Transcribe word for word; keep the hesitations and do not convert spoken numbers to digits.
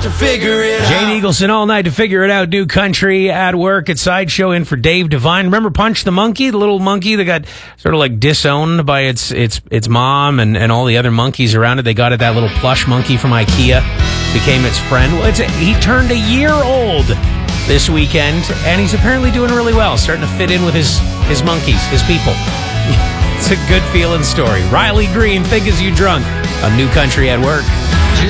to figure it Jane out. Eagleson all night to figure it out. New country at work at Sideshow in for Dave Devine. Remember Punch the Monkey, the little monkey that got sort of like disowned by its its its mom and, and all the other monkeys around it. They got it that little plush monkey from IKEA, became its friend. Well, it's a, he turned a year old this weekend, and he's apparently doing really well, starting to fit in with his his monkeys, his people. It's a good feeling story. Riley Green, Think As You Drunk, on New Country at Work.